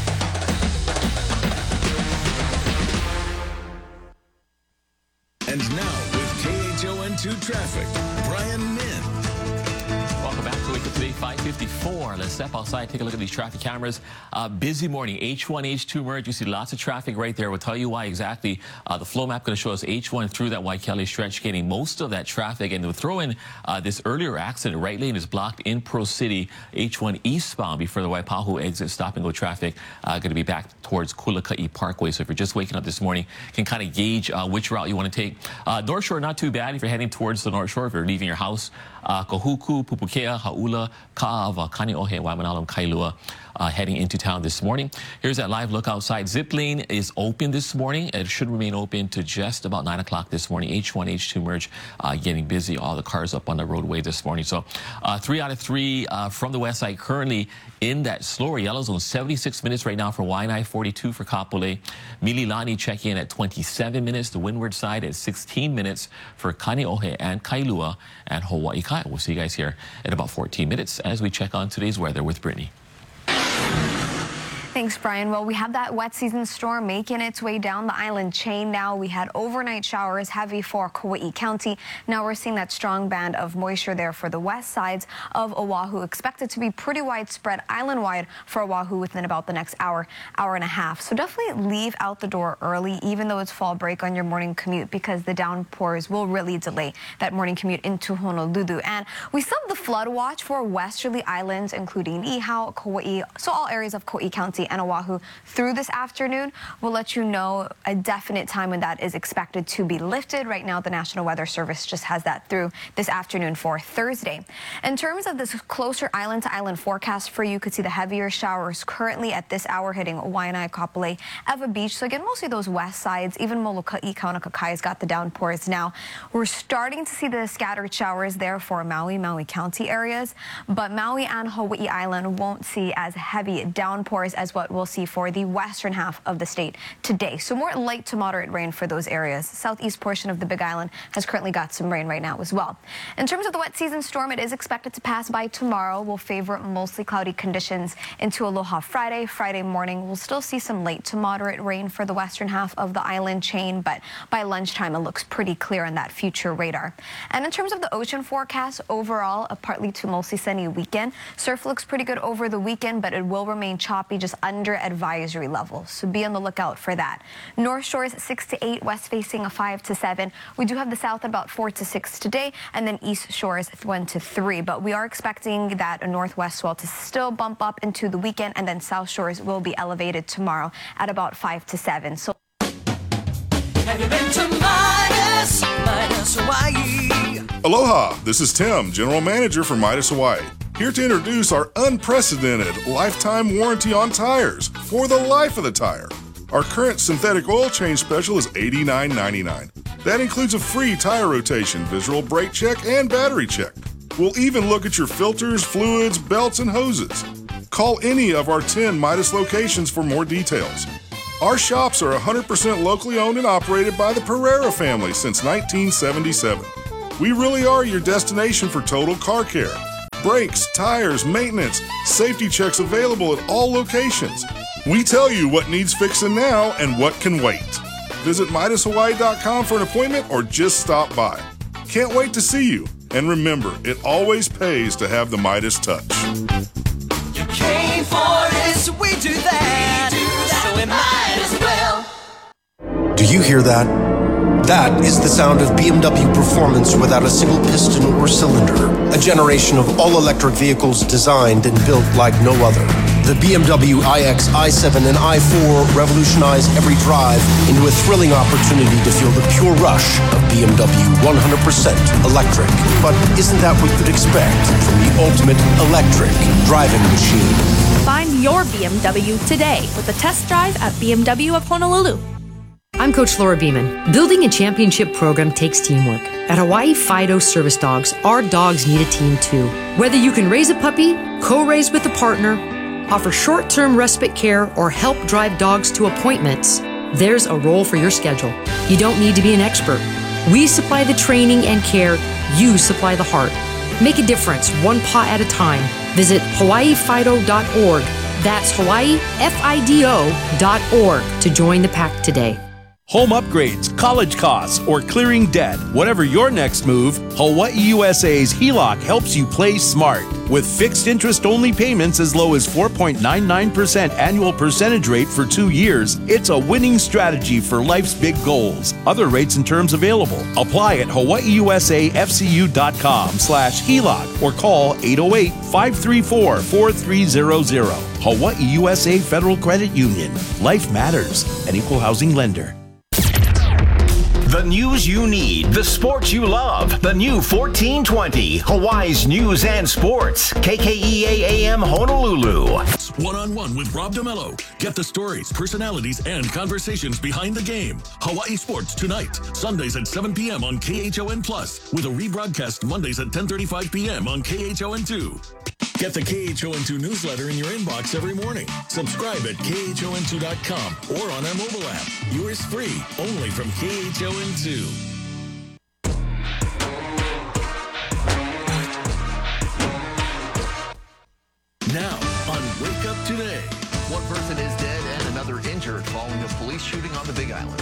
And now with K H O N two traffic, Brian Min. Welcome back to Wake Up Today, five fifty-four. Let's step outside, take a look at these traffic cameras. Uh, busy morning, H one, H two merge. You see lots of traffic right there. We'll tell you why exactly. Uh, the flow map going to show us H one through that Waikele stretch, getting most of that traffic. And we'll throw in uh, this earlier accident. Right lane is blocked in Pro City, H one eastbound before the Waipahu exit. Stop and go traffic uh, going to be back towards Kulakai Parkway. So if you're just waking up this morning, you can kind of gauge uh, which route you want to take. Uh, North Shore, not too bad if you're heading towards the North Shore. If you're leaving your house, uh, Kahuku, Pupukea, Hauula, Ka'ava, Kaneohe, Waimanalo, Kailua, uh, heading into town this morning. Here's that live look outside. Zip lane is open this morning. It should remain open to just about nine o'clock this morning. H one, H two merge uh, getting busy. All the cars up on the roadway this morning. So uh, three out of three uh, from the west side currently in that slower yellow zone. seventy-six minutes right now for Waianae, forty-two for Kapolei. Mililani checking in at twenty-seven minutes. The windward side at sixteen minutes for Kaneohe and Kailua and Hawaii Kai. We'll see you guys here in about fourteen minutes as we check on today's weather with Brittany. Thanks, Brian. Well, we have that wet season storm making its way down the island chain now. We had overnight showers heavy for Kauai County. Now we're seeing that strong band of moisture there for the west sides of Oahu. Expected to be pretty widespread island-wide for Oahu within about the next hour, hour and a half. So definitely leave out the door early, even though it's fall break on your morning commute, because the downpours will really delay that morning commute into Honolulu. And we still have the flood watch for westerly islands, including Niihau, Kauai, so all areas of Kauai County and Oahu through this afternoon. We'll let you know a definite time when that is expected to be lifted. Right now, the National Weather Service just has that through this afternoon for Thursday. In terms of this closer island-to-island forecast for you, you could see the heavier showers currently at this hour hitting Waianae, Kapolei, Ewa Beach. So again, mostly those west sides, even Molokai, Kaunakakai has got the downpours now. We're starting to see the scattered showers there for Maui, Maui County areas, but Maui and Hawaii Island won't see as heavy downpours as well. what we'll see for the western half of the state today. So more light to moderate rain for those areas. Southeast portion of the Big Island has currently got some rain right now as well. In terms of the wet season storm, it is expected to pass by tomorrow. We'll favor mostly cloudy conditions into Aloha Friday. Friday morning, we'll still see some late to moderate rain for the western half of the island chain, but by lunchtime, it looks pretty clear on that future radar. And in terms of the ocean forecast, overall, a partly to mostly sunny weekend. Surf looks pretty good over the weekend, but it will remain choppy just under advisory level. So be on the lookout for that. North Shores six to eight, west facing a five to seven. We do have the south at about four to six today, and then East Shores one to three. But we are expecting that a northwest swell to still bump up into the weekend, and then South Shores will be elevated tomorrow at about five to seven. So Have you been to Midas, Midas Hawaii? Aloha, this is Tim, General Manager for Midas Hawaii, here to introduce our unprecedented lifetime warranty on tires for the life of the tire. Our current synthetic oil change special is eighty-nine ninety-nine. That includes a free tire rotation, visual brake check, and battery check. We'll even look at your filters, fluids, belts, and hoses. Call any of our ten Midas locations for more details. Our shops are one hundred percent locally owned and operated by the Pereira family since nineteen seventy-seven. We really are your destination for total car care. Brakes, tires, maintenance, safety checks available at all locations. We tell you what needs fixing now and what can wait. Visit Midas Hawaii dot com for an appointment or just stop by. Can't wait to see you. And remember, it always pays to have the Midas touch. You came for this, we do that, we do that. So we might as well. Do you hear that? That is the sound of B M W performance without a single piston or cylinder. A generation of all-electric vehicles designed and built like no other. The B M W iX, i seven, and i four revolutionize every drive into a thrilling opportunity to feel the pure rush of B M W one hundred percent electric. But isn't that what you'd expect from the ultimate electric driving machine? Find your B M W today with a test drive at B M W of Honolulu. I'm Coach Laura Beeman. Building a championship program takes teamwork. At Hawaii Fido Service Dogs, our dogs need a team too. Whether you can raise a puppy, co-raise with a partner, offer short-term respite care, or help drive dogs to appointments, there's a role for your schedule. You don't need to be an expert. We supply the training and care. You supply the heart. Make a difference, one paw at a time. Visit Hawaii Fido dot org. That's Hawaii F I D O dot org to join the pack today. Home upgrades, college costs, or clearing debt. Whatever your next move, Hawaii U S A's H E L O C helps you play smart. With fixed interest-only payments as low as four point nine nine percent annual percentage rate for two years, it's a winning strategy for life's big goals. Other rates and terms available. Apply at Hawaii U S A F C U dot com slash H E L O C or call eight oh eight, five three four, four three zero zero. Hawaii U S A Federal Credit Union. Life matters. An equal housing lender. The news you need, the sports you love. The new fourteen twenty, Hawaii's News and Sports. K K E A A M Honolulu. One-on-one with Rob DeMello. Get the stories, personalities, and conversations behind the game. Hawaii Sports tonight, Sundays at seven p.m. on K H O N Plus, with a rebroadcast Mondays at ten thirty-five p.m. on K H O N two. Get the K H O N two newsletter in your inbox every morning. Subscribe at K H O N two dot com or on our mobile app. Yours free, only from K H O N two. Now on Wake Up Today. One person is dead and another injured following a police shooting on the Big Island.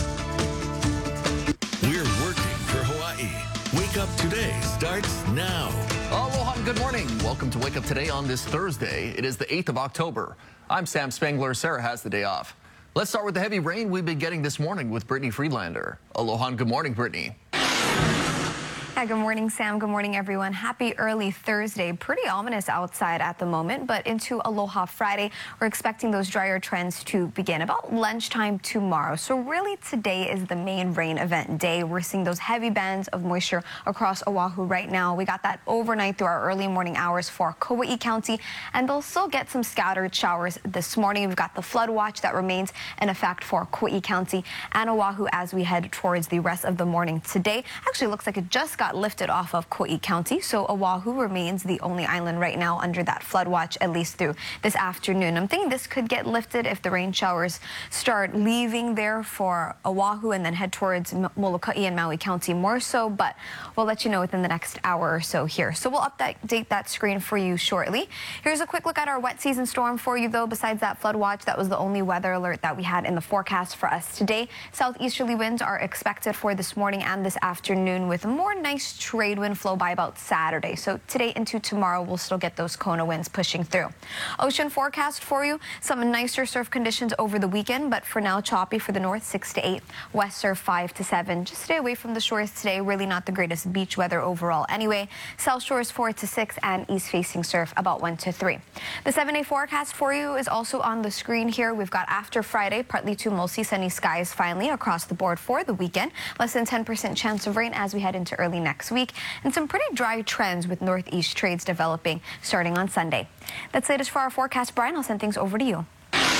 We're working for Hawaii. Wake Up Today starts now. Aloha and good morning. Welcome to Wake Up Today on this Thursday. It is the eighth of October. I'm Sam Spangler. Sarah has the day off. Let's start with the heavy rain we've been getting this morning with Brittany Friedlander. Aloha and good morning, Brittany. Hi, good morning, Sam. Good morning, everyone. Happy early Thursday. Pretty ominous outside at the moment, but into Aloha Friday, we're expecting those drier trends to begin about lunchtime tomorrow. So really today is the main rain event day. We're seeing those heavy bands of moisture across Oahu right now. We got that overnight through our early morning hours for Kauai County, and they'll still get some scattered showers this morning. We've got the flood watch that remains in effect for Kauai County and Oahu as we head towards the rest of the morning today. Actually, looks like it just got got lifted off of Kauai County, so Oahu remains the only island right now under that flood watch, at least through this afternoon. I'm thinking this could get lifted if the rain showers start leaving there for Oahu and then head towards Molokai and Maui County more so, but we'll let you know within the next hour or so here. So we'll update that screen for you shortly. Here's a quick look at our wet season storm for you, though. Besides that flood watch, that was the only weather alert that we had in the forecast for us today. Southeasterly winds are expected for this morning and this afternoon, with more nice trade wind flow by about Saturday. So today into tomorrow, we'll still get those Kona winds pushing through. Ocean forecast for you, some nicer surf conditions over the weekend, but for now choppy for the north, six to eight, west surf five to seven. Just stay away from the shores today. Really not the greatest beach weather overall anyway. South shores four to six and east facing surf about one to three. The seven day forecast for you is also on the screen here. We've got after Friday, partly to mostly sunny skies finally across the board for the weekend. Less than ten percent chance of rain as we head into early next week, and some pretty dry trends with northeast trades developing starting on Sunday. That's the latest for our forecast. Brian, I'll send things over to you.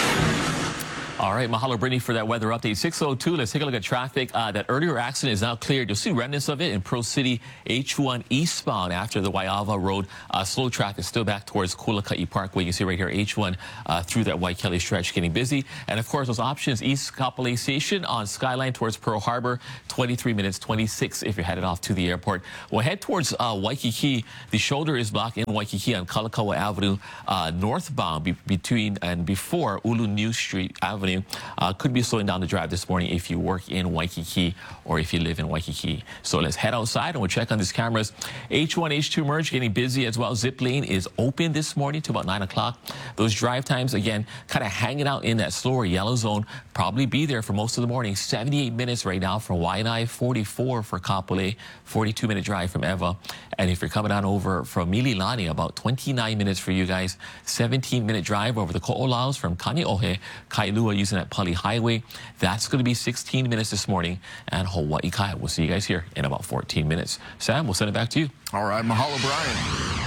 All right, mahalo, Brittany, for that weather update. six oh two, let's take a look at traffic. Uh, that earlier accident is now cleared. You'll see remnants of it in Pro City H one eastbound after the Waiava Road. Uh, slow traffic still back towards Kulakai Parkway. You see right here, H one uh, through that Waikele stretch getting busy. And, of course, those options, East Kapolei Station on Skyline towards Pearl Harbor, twenty-three minutes, twenty-six if you're headed off to the airport. We'll head towards uh, Waikiki. The shoulder is blocked in Waikiki on Kalakaua Avenue uh, northbound be between and before Ulu New Street Avenue. Uh, could be slowing down the drive this morning if you work in Waikiki or if you live in Waikiki. So let's head outside and we'll check on these cameras. H one, H two merge getting busy as well. Zip lane is open this morning to about nine o'clock. Those drive times, again, kind of hanging out in that slower yellow zone. Probably be there for most of the morning. seventy-eight minutes right now from Waianae, forty-four for Kapolei, forty-two minute drive from Eva. And if you're coming on over from Mililani, about twenty-nine minutes for you guys. seventeen minute drive over the Ko'olaus from Kaneohe, Kailua using that Pali Highway. That's going to be sixteen minutes this morning. And Hawaii Kai. We'll see you guys here in about fourteen minutes. Sam, we'll send it back to you. All right, mahalo, Brian.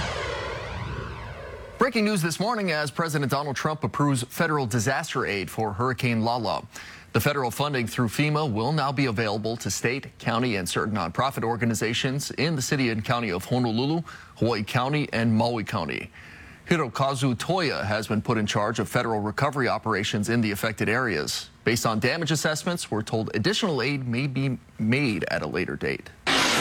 Breaking news this morning as President Donald Trump approves federal disaster aid for Hurricane Lala. The federal funding through FEMA will now be available to state, county, and certain nonprofit organizations in the city and county of Honolulu, Hawaii County, and Maui County. Hirokazu Toya has been put in charge of federal recovery operations in the affected areas. Based on damage assessments, we're told additional aid may be made at a later date.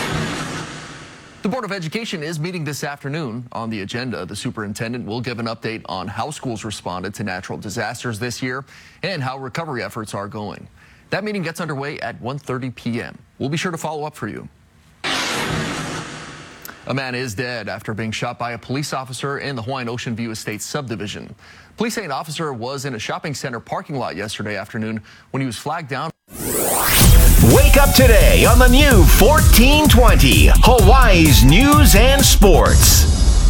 The Board of Education is meeting this afternoon. On the agenda, the superintendent will give an update on how schools responded to natural disasters this year and how recovery efforts are going. That meeting gets underway at one thirty p m We'll be sure to follow up for you. A man is dead after being shot by a police officer in the Hawaiian Ocean View Estates subdivision. Police say an officer was in a shopping center parking lot yesterday afternoon when he was flagged down. Wake up today on the new fourteen twenty, Hawaii's News and Sports.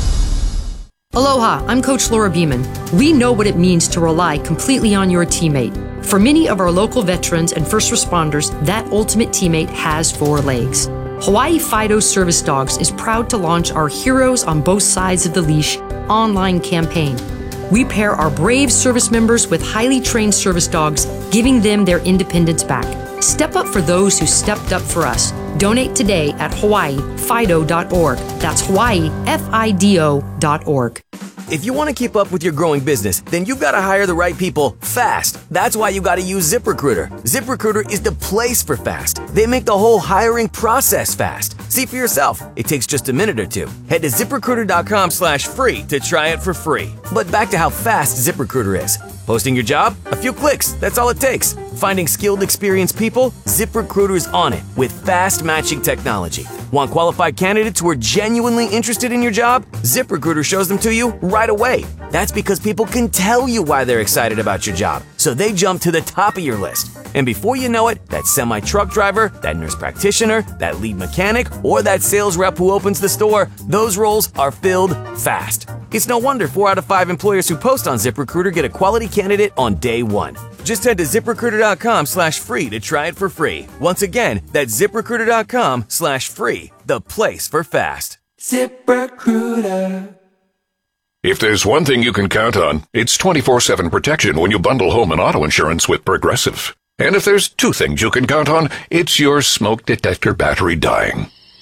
Aloha, I'm Coach Laura Beeman. We know what it means to rely completely on your teammate. For many of our local veterans and first responders, that ultimate teammate has four legs. Hawaii Fido Service Dogs is proud to launch our Heroes on Both Sides of the Leash online campaign. We pair our brave service members with highly trained service dogs, giving them their independence back. Step up for those who stepped up for us. Donate today at hawaii fido dot org. That's Hawaii F I D O dot org. If you want to keep up with your growing business, then you've got to hire the right people fast. That's why you got to use ZipRecruiter. ZipRecruiter is the place for fast. They make the whole hiring process fast. See for yourself. It takes just a minute or two. Head to ZipRecruiter.com slash free to try it for free. But back to how fast ZipRecruiter is. Posting your job? A few clicks. That's all it takes. Finding skilled, experienced people? ZipRecruiter is on it with fast matching technology. Want qualified candidates who are genuinely interested in your job? ZipRecruiter shows them to you right away. That's because people can tell you why they're excited about your job, so they jump to the top of your list. And before you know it, that semi-truck driver, that nurse practitioner, that lead mechanic, or that sales rep who opens the store, those roles are filled fast. It's no wonder four out of five employers who post on ZipRecruiter get a quality candidate on day one. Just head to ZipRecruiter.com slash free to try it for free. Once again, that's ZipRecruiter.com slash free, the place for fast. ZipRecruiter. If there's one thing you can count on, it's twenty-four seven protection when you bundle home and auto insurance with Progressive. And if there's two things you can count on, it's your smoke detector battery dying.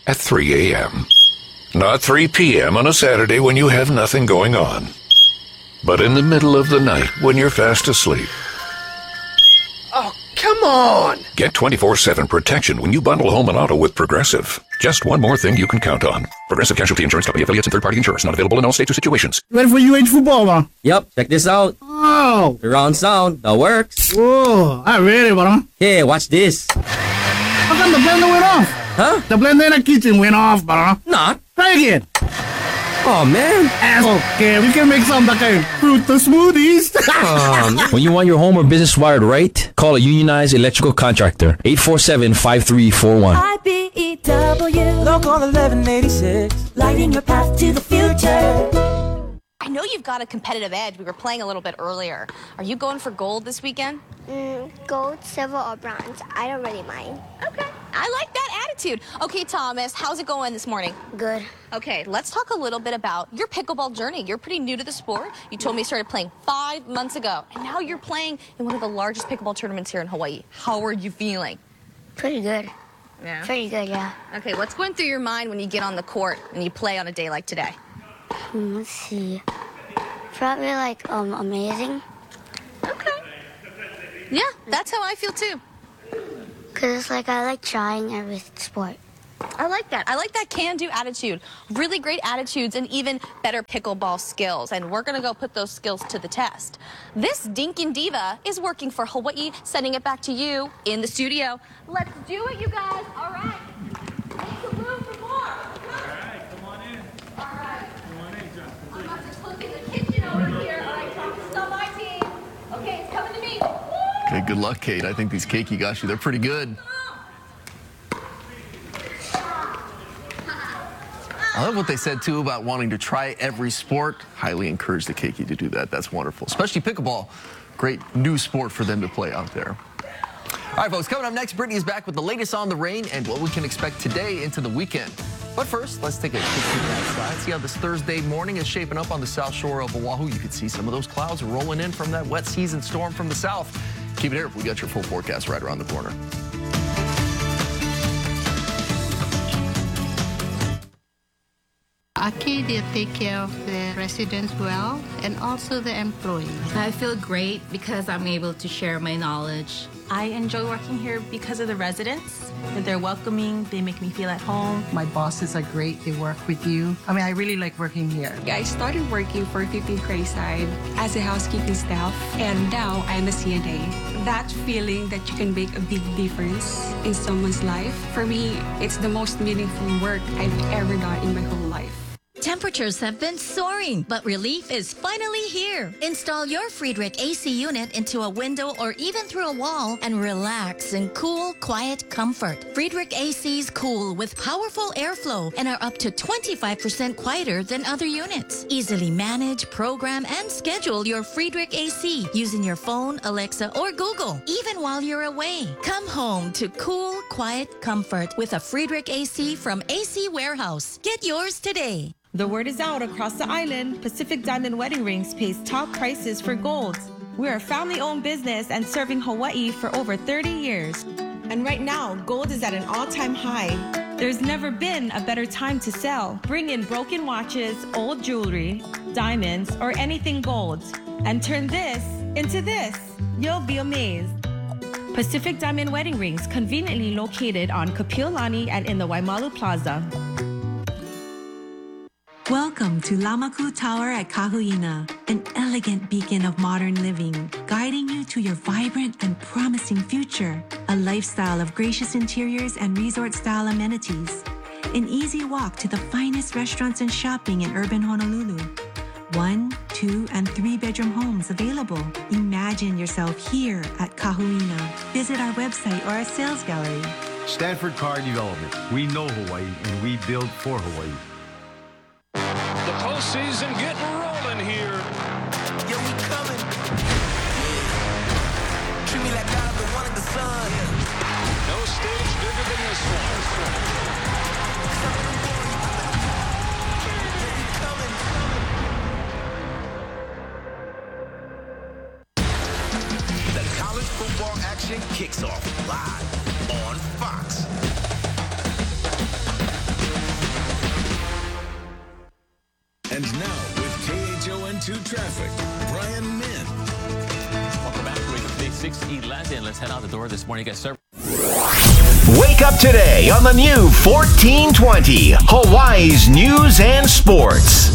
at three a.m. Not three p.m. on a Saturday when you have nothing going on, but in the middle of the night when you're fast asleep. Oh, come on! Get twenty-four seven protection when you bundle home and auto with Progressive. Just one more thing you can count on. Progressive Casualty Insurance Company, affiliates, and third-party insurance. Not available in all states or situations. Ready for U H football, bro? Yep, check this out. Oh! Surround sound, that works. Whoa, I'm ready, bro. Hey, watch this. How come the blender went off? Huh? The blender in the kitchen went off, bro. Not. Try again. Oh, man. Okay, we can make some like a fruit smoothies. um, when you want your home or business wired right, call a unionized electrical contractor. eight four seven, five three four one. I B E W, Local eleven eighty-six, lighting your path to the future. I know you've got a competitive edge. We were playing a little bit earlier. Are you going for gold this weekend? Mm, gold, silver, or bronze. I don't really mind. Okay. I like that attitude. Okay, Thomas, how's it going this morning? Good. Okay, let's talk a little bit about your pickleball journey. You're pretty new to the sport. You told me you started playing five months ago, and now you're playing in one of the largest pickleball tournaments here in Hawaii. How are you feeling? Pretty good. Yeah? Pretty good, yeah. Okay, what's going through your mind when you get on the court and you play on a day like today? Hmm, let's see. Probably like um amazing. Okay. Yeah, that's how I feel too. Cause it's like I like trying every sport. I like that. I like that can-do attitude. Really great attitudes and even better pickleball skills. And we're going to go put those skills to the test. This Dinkin' Diva is working for Hawaii, sending it back to you in the studio. Let's do it, you guys. All right. Make some room for more. All right, come on in. All right. Come on in, Justin. I'm about to cook in the kitchen over here. All right, Tom, this is on my team. Okay, it's coming to me. Woo! Okay, good luck, Kate. I think these Keiki-gashi, they're pretty good. I love what they said, too, about wanting to try every sport. Highly encourage the Keiki to do that. That's wonderful. Especially pickleball. Great new sport for them to play out there. All right, folks, coming up next, Brittany is back with the latest on the rain and what we can expect today into the weekend. But first, let's take a quick peek outside. See how this Thursday morning is shaping up on the south shore of Oahu. You can see some of those clouds rolling in from that wet season storm from the south. Keep it here. We got your full forecast right around the corner. Arcadia take care of the residents well and also the employees. I feel great because I'm able to share my knowledge. I enjoy working here because of the residents. They're welcoming, they make me feel at home. My bosses are great, they work with you. I mean, I really like working here. I started working for fifteenth Crayside as a housekeeping staff, and now I'm a C N A. That feeling that you can make a big difference in someone's life, for me, it's the most meaningful work I've ever done in my whole life. Temperatures have been soaring, but relief is finally here. Install your Friedrich A C unit into a window or even through a wall and relax in cool, quiet comfort. Friedrich A Cs cool with powerful airflow and are up to twenty-five percent quieter than other units. Easily manage, program, and schedule your Friedrich A C using your phone, Alexa, or Google, even while you're away. Come home to cool, quiet comfort with a Friedrich A C from A C Warehouse. Get yours today. The word is out across the island. Pacific Diamond Wedding Rings pays top prices for gold. We're a family-owned business and serving Hawaii for over thirty years. And right now, gold is at an all-time high. There's never been a better time to sell. Bring in broken watches, old jewelry, diamonds, or anything gold, and turn this into this. You'll be amazed. Pacific Diamond Wedding Rings, conveniently located on Kapiolani and in the Waimalu Plaza. Welcome to Lamaku Tower at Kahuina, an elegant beacon of modern living, guiding you to your vibrant and promising future. A lifestyle of gracious interiors and resort-style amenities. An easy walk to the finest restaurants and shopping in urban Honolulu. One, two, and three-bedroom homes available. Imagine yourself here at Kahuina. Visit our website or our sales gallery. Stanford Car Development. We know Hawaii, and we build for Hawaii. The postseason getting rolling here. Yeah, we coming. Treat me like I'm the one in the sun. No stage bigger than this one. The college football action kicks off live on Fox. And now with K H O N two traffic, Brian Min. Welcome back to Wake Up Today, six eleven. Let's head out the door this morning. You guys start. Wake up today on the new fourteen twenty, Hawaii's News and Sports.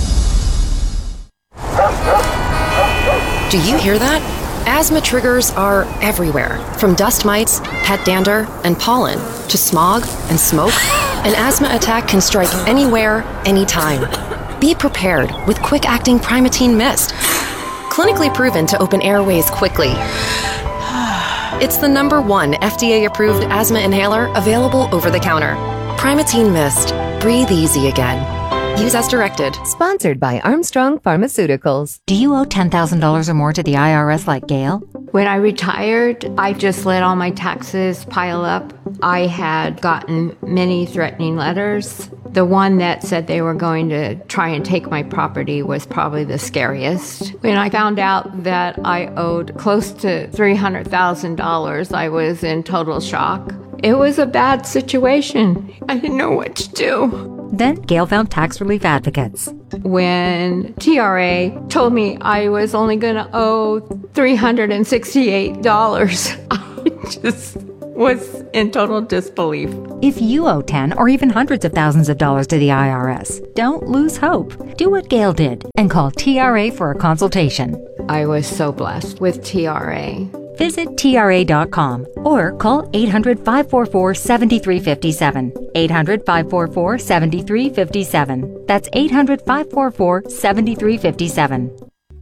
Do you hear that? Asthma triggers are everywhere, from dust mites, pet dander, and pollen, to smog and smoke. An asthma attack can strike anywhere, anytime. Be prepared with quick-acting Primatene Mist. Clinically proven to open airways quickly. It's the number one F D A-approved asthma inhaler available over the counter. Primatene Mist. Breathe easy again. Use as directed. Sponsored by Armstrong Pharmaceuticals. Do you owe ten thousand dollars or more to the I R S like Gail? When I retired, I just let all my taxes pile up. I had gotten many threatening letters. The one that said they were going to try and take my property was probably the scariest. When I found out that I owed close to three hundred thousand dollars, I was in total shock. It was a bad situation. I didn't know what to do. Then Gail found tax relief advocates. When T R A told me I was only going to owe three hundred sixty-eight dollars, I just was in total disbelief. If you owe ten or even hundreds of thousands of dollars to the I R S, don't lose hope. Do what Gail did and call T R A for a consultation. I was so blessed with T R A. Visit T R A dot com or call eight hundred, five four four, seven three five seven. eight hundred, five four four, seven three five seven. That's eight hundred, five four four, seven three five seven.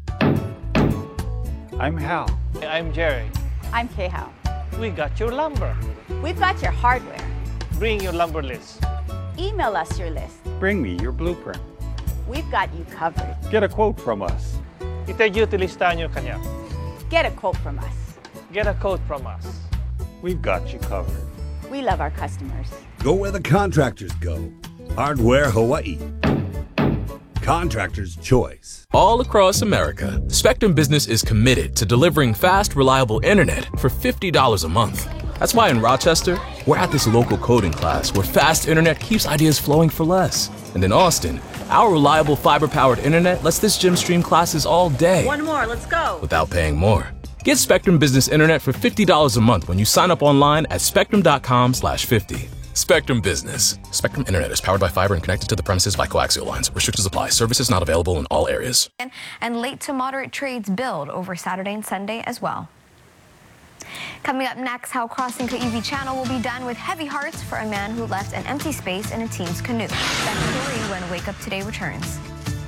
I'm Hal. I'm Jerry. I'm Kay Hal. We got your lumber. We've got your hardware. Bring your lumber list. Email us your list. Bring me your blueprint. We've got you covered. Get a quote from us. Itajuti listahan nyo kanya. Get a quote from us. Get a quote from us. We've got you covered. We love our customers. Go where the contractors go. Hardware Hawaii. Contractor's choice. All across America, Spectrum Business is committed to delivering fast, reliable internet for fifty dollars a month. That's why in Rochester, we're at this local coding class where fast internet keeps ideas flowing for less. And in Austin, our reliable fiber-powered internet lets this gym stream classes all day. One more, let's go. Without paying more. Get Spectrum Business Internet for fifty dollars a month when you sign up online at spectrum dot com slash fifty. Spectrum Business. Spectrum Internet is powered by fiber and connected to the premises by coaxial lines. Restrictions apply. Services not available in all areas. And late to moderate trades build over Saturday and Sunday as well. Coming up next, how crossing Kaiwi Channel will be done with heavy hearts for a man who left an empty space in a team's canoe. That story when Wake Up Today returns.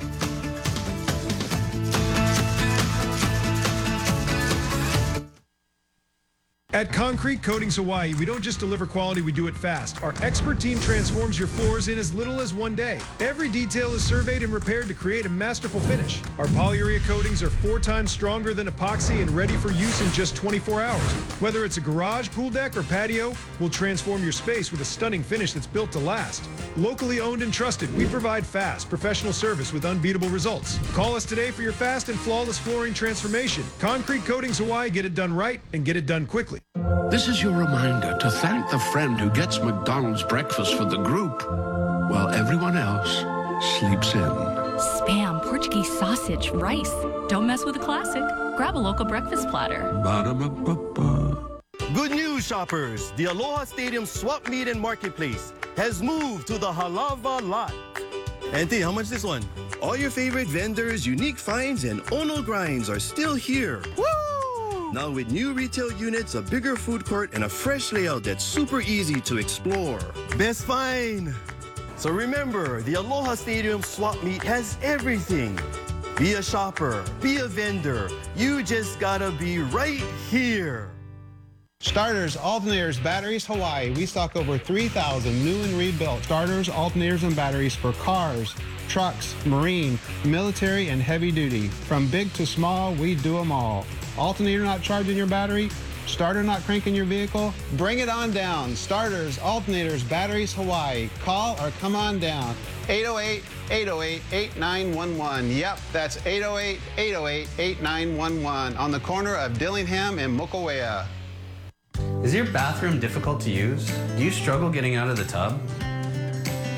At Concrete Coatings Hawaii, we don't just deliver quality, we do it fast. Our expert team transforms your floors in as little as one day. Every detail is surveyed and repaired to create a masterful finish. Our polyurea coatings are four times stronger than epoxy and ready for use in just twenty-four hours. Whether it's a garage, pool deck, or patio, we'll transform your space with a stunning finish that's built to last. Locally owned and trusted, we provide fast, professional service with unbeatable results. Call us today for your fast and flawless flooring transformation. Concrete Coatings Hawaii, get it done right and get it done quickly. This is your reminder to thank the friend who gets McDonald's breakfast for the group while everyone else sleeps in. Spam, Portuguese sausage, rice. Don't mess with the classic. Grab a local breakfast platter. Ba-da-ba-ba-ba. Good news, shoppers. The Aloha Stadium Swap Meet and Marketplace has moved to the Halava lot. Auntie, how much this one? All your favorite vendors, unique finds, and Ono grinds are still here. Woo! Now with new retail units, a bigger food court, and a fresh layout that's super easy to explore. Best find! So remember, the Aloha Stadium Swap Meet has everything. Be a shopper, be a vendor. You just gotta be right here. Starters, alternators, batteries, Hawaii. We stock over three thousand new and rebuilt starters, alternators, and batteries for cars, trucks, marine, military, and heavy duty. From big to small, we do them all. Alternator not charging your battery? Starter not cranking your vehicle? Bring it on down. Starters, alternators, batteries, Hawaii. Call or come on down. eight oh eight, eight oh eight, eight nine one one. Yep, that's eight oh eight, eight oh eight, eight nine one one on the corner of Dillingham and Mokawea. Is your bathroom difficult to use? Do you struggle getting out of the tub?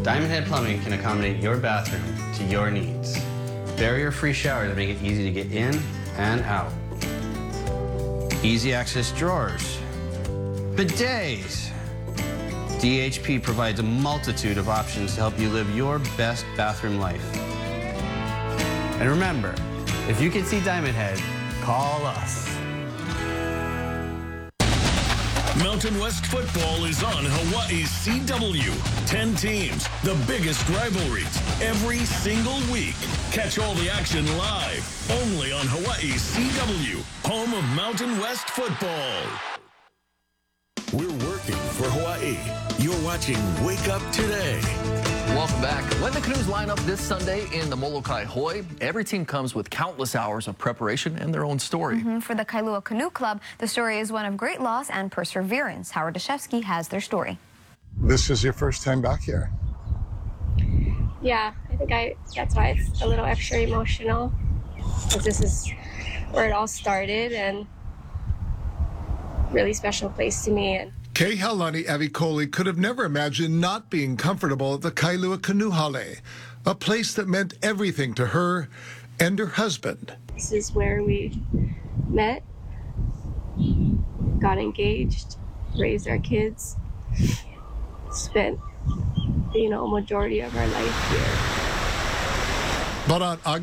Diamond Head Plumbing can accommodate your bathroom to your needs. Barrier-free shower to make it easy to get in and out. Easy access drawers. Bidets. D H P provides a multitude of options to help you live your best bathroom life. And remember, if you can see Diamond Head, call us. Mountain West football is on Hawaii's C W. Ten teams, the biggest rivalries, every single week. Catch all the action live, only on Hawaii's C W, home of Mountain West football. We're working for Hawaii. You're watching Wake Up Today. Welcome back. When the Canoes line up this Sunday in the Molokai Hoi, every team comes with countless hours of preparation and their own story. Mm-hmm. For the Kailua Canoe Club, the story is one of great loss and perseverance. Howard Dashevsky has their story. This is your first time back here? Yeah, I think I that's why it's a little extra emotional, because this is where it all started and really special place to me. And Kay Haulani Avikoli could have never imagined not being comfortable at the Kailua Canoe Hale, a place that meant everything to her and her husband. This is where we met, got engaged, raised our kids, spent, you know, a majority of our life here. But on August